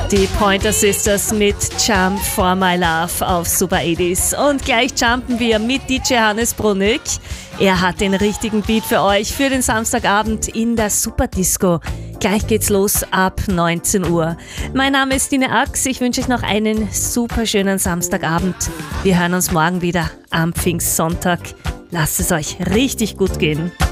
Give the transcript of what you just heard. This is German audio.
Die Pointer Sisters mit Jump for My Love auf Super 80s. Und gleich jumpen wir mit DJ Hannes Brunig. Er hat den richtigen Beat für euch für den Samstagabend in der Super Disco. Gleich geht's los ab 19 Uhr. Mein Name ist Dine Ax. Ich wünsche euch noch einen super schönen Samstagabend. Wir hören uns morgen wieder am Pfingstsonntag. Lasst es euch richtig gut gehen.